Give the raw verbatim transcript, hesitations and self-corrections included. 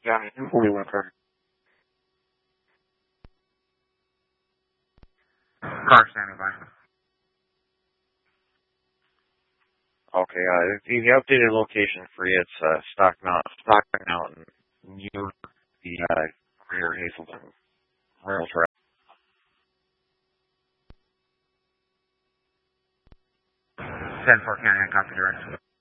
Johnny two forty-one, sir. Car standing by. Okay, uh, the, the updated location for you, it's, uh, Stock Mountain, Stock Mountain, near the, uh, rear Hazelton rail track. ten four Canyon, copy direction.